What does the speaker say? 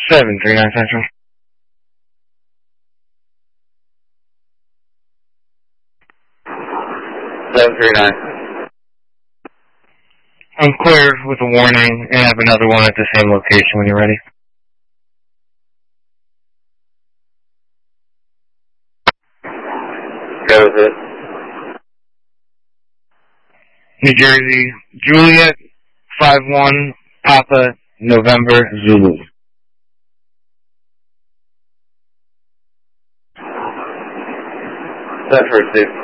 739 Central. 739. I'm cleared with a warning, and I have another one at the same location when you're ready. Go with it. New Jersey, Juliet, 5-1, Papa, November, Zulu. Set for 2.